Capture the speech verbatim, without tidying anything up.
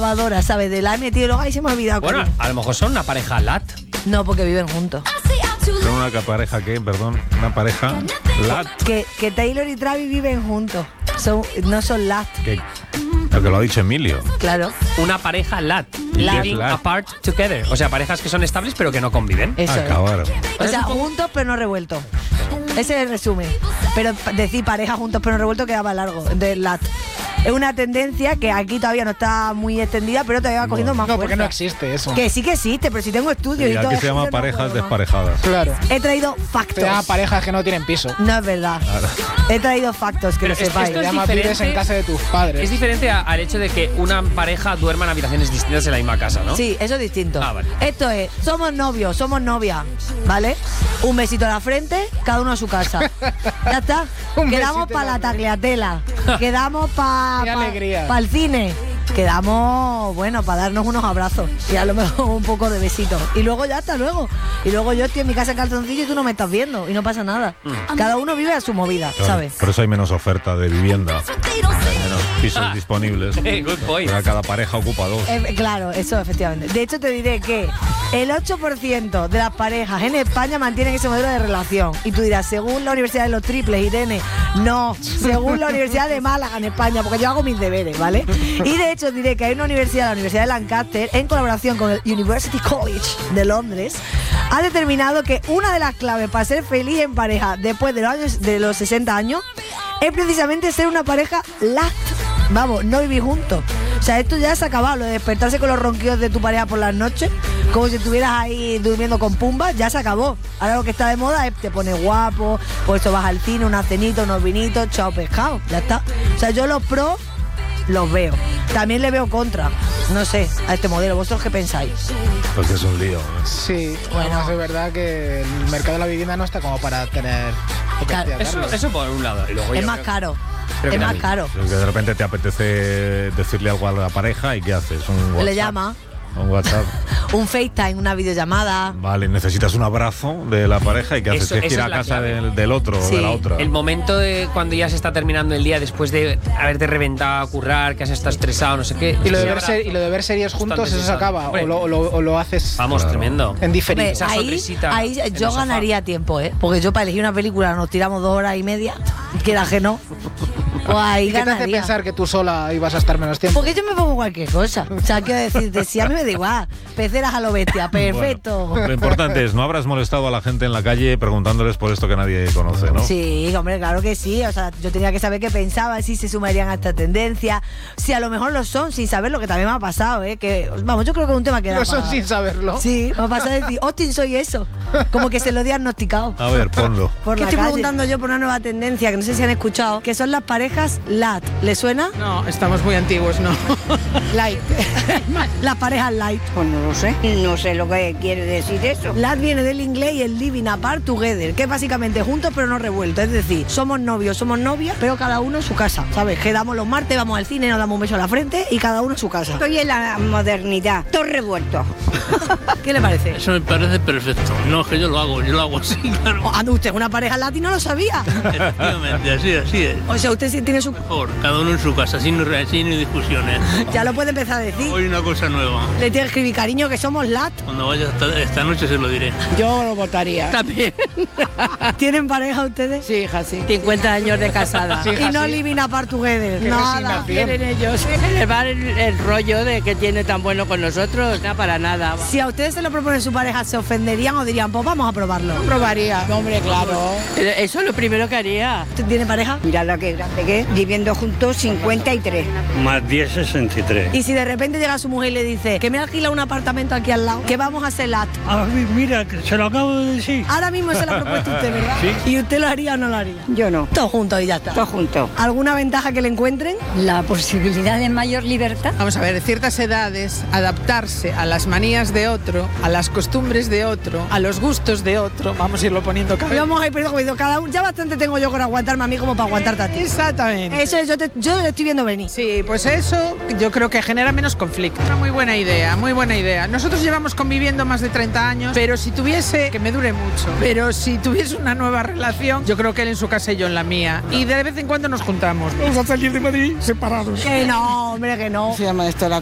lavadora, ¿sabes? De la he metido y luego, ay, se me ha olvidado. Bueno, cariño. a lo mejor son una pareja lat. No, porque viven juntos. ¿Pero una pareja qué? Perdón, una pareja lat. Que, que Taylor y Travis viven juntos. Son, no son lat. Que, lo que lo ha dicho Emilio. Claro. Una pareja lat. Lat. Living apart together. O sea, parejas que son estables pero que no conviven. Eso es. Acabaron. O sea, juntos pero no revueltos. Ese es el resumen. Pero pa- decir pareja juntos pero no revueltos quedaba largo. Entonces, lat. Es una tendencia que aquí todavía no está muy extendida, pero todavía va cogiendo más No, porque fuerza. no existe eso. Que sí que existe, pero si tengo estudios Y y todo. aquí se llama yo no parejas puedo más. desparejadas. Claro. He traído Se factos. llama parejas que no tienen piso. No es verdad. Claro. He traído factos, que Pero lo es que sepáis. esto Se es llama diferente. vives en casa de tus padres. Es diferente a- al hecho de que una pareja duerma en habitaciones distintas en la misma casa, ¿no? Sí, eso es distinto. Ah, vale. Esto es, somos novios, somos novia, ¿vale? Un besito a la frente, cada uno a su casa. Ya está. Un Quedamos besito para en la la tagliatela. Quedamos para Qué alegría. el cine. Quedamos, bueno, para darnos unos abrazos y a lo mejor un poco de besitos. Y luego ya hasta luego. Y luego yo estoy en mi casa en calzoncillo y tú no me estás viendo y no pasa nada. Cada uno vive a su movida, Claro, ¿sabes? por eso hay menos oferta de vivienda. Hay menos pisos disponibles. Eh, good point. Porque cada pareja ocupa dos. Eh, claro, eso efectivamente. De hecho, te diré que el ocho por ciento de las parejas en España mantienen ese modelo de relación. Y tú dirás, según la Universidad de los Triples, Irene, no, según la Universidad de Málaga en España, porque yo hago mis deberes, ¿vale? Y de hecho, diré que hay una universidad, la Universidad de Lancaster, en colaboración con el University College de Londres, ha determinado que una de las claves para ser feliz en pareja después de los, años, de los sesenta años es precisamente ser una pareja lat. Vamos, no vivir juntos. O sea, esto ya se ha acabado, lo de despertarse con los ronquidos de tu pareja por las noches, como si estuvieras ahí durmiendo con pumba, ya se acabó. Ahora lo que está de moda es te pones guapo, por eso vas al cine, una cenita, unos vinitos, chao pescado, ya está. O sea, yo los pros los veo. También le veo contra, no sé, a este modelo. ¿Vosotros qué pensáis? Porque es un lío. ¿no? Sí, Bueno. además es verdad que el mercado de la vivienda no está como para tener Claro, potencia, Eso, darle. eso por un lado. Y luego Es yo más creo- caro, creo es que más nadie. caro. Porque de repente te apetece decirle algo a la pareja y ¿qué haces? Un WhatsApp. Le llama, Un WhatsApp. un FaceTime, una videollamada. Vale, necesitas un abrazo de la pareja y ¿qué haces? Eso- Tienes que ir esa a es la casa clave. del, del otro Sí, o de la otra. El momento de cuando ya se está terminando el día después de haberte reventado a currar, que has estado estresado, no sé qué. Y lo, de Ese ver abrazo. ser- y lo de ver series Justo juntos, antes de eso se salir. acaba. Hombre. O lo, o lo- o lo haces Vamos, Claro. tremendo. en diferido. Hombre, Esa ahí, sonrisita ahí en yo el sofá. ganaría tiempo, ¿eh? Porque yo para elegir una película nos tiramos dos horas y media, quiera que no. Pues ahí ¿Y qué te hace ganaría. pensar que tú sola ibas a estar menos tiempo? Porque yo me pongo cualquier cosa. O sea, quiero decirte, si a mí me da igual, peceras a lo bestia, perfecto. Bueno, lo importante es, no habrás molestado a la gente en la calle preguntándoles por esto que nadie conoce, ¿no? Sí, hombre, claro que sí. O sea, yo tenía que saber qué pensaban, si se sumarían a esta tendencia, si a lo mejor lo son sin saber lo que también me ha pasado, ¿eh? Que, vamos, yo creo que es un tema que da No son para- sin saberlo. Sí, me ha pasado de decir, Austin, soy eso. Como que se lo he diagnosticado. A ver, ponlo. Por ¿Qué la estoy calle. preguntando yo por una nueva tendencia que no sé si han escuchado? Que son las parejas lat. ¿Le suena? No, estamos muy antiguos, no. Light. Las parejas light. Pues no lo sé. No sé lo que quiere decir eso. Lat viene del inglés y el living apart together, que es básicamente juntos pero no revueltos. Es decir, somos novios, somos novias, pero cada uno en su casa. ¿Sabes? Quedamos los martes, vamos al cine, nos damos un beso a la frente y cada uno en su casa. Estoy en la modernidad. Todo revuelto. ¿Qué le parece? Eso me parece perfecto. No, es que yo lo hago, yo lo hago así, claro. Oh, anda usted es una pareja lat y no lo sabía. Efectivamente, así, así es. O sea, usted sí tiene su... Mejor, cada uno en su casa, sin, sin discusiones. Ya lo puede empezar a decir. Hoy una cosa nueva. Le tiene que escribir, cariño, que somos lat. Cuando vaya esta, esta noche se lo diré. Yo lo votaría. También. ¿Tienen pareja ustedes? Sí, hija, sí. cincuenta años de casada. Sí, hija, Y no sí. living apart together. Qué Nada. resignación. Quieren ellos elevar el, el rollo de que tiene tan bueno con nosotros. No, para nada. Si a ustedes se lo propone su pareja, ¿se ofenderían o dirían, pues vamos a probarlo? Probaría. Hombre, claro. Eso es lo primero que haría. ¿Usted tiene pareja? Mira lo que grande que es. Viviendo juntos cincuenta y tres. Más diez, sesenta y tres. Y si de repente llega su mujer y le dice que me alquila un apartamento aquí al lado, que vamos a hacer lat. mira, se lo acabo de decir. Ahora mismo se lo ha propuesto usted, ¿verdad? Sí. ¿Y usted lo haría o no lo haría? Yo no. Todos juntos y ya está. Todos juntos. ¿Alguna ventaja que le encuentren? La posibilidad de mayor libertad. Vamos a ver, en ciertas edades, adaptarse a las manías de otro, a las costumbres de otro, a los gustos de otro. Vamos a irlo poniendo cada Y vamos a ir perdiendo cuidado. Cada uno, ya bastante tengo yo con aguantarme a mí como para aguantarte a ti. Exactamente. Eso es, yo, te, yo lo estoy viendo venir. Sí, pues eso yo creo que genera menos conflicto. Una muy buena idea, muy buena idea. Nosotros llevamos conviviendo más de treinta años, pero si tuviese, que me dure mucho, pero si tuviese una nueva relación, yo creo que él en su casa y yo en la mía. Y de vez en cuando nos juntamos. Vamos a salir de Madrid separados. Que no, hombre, que no. Se llama esto la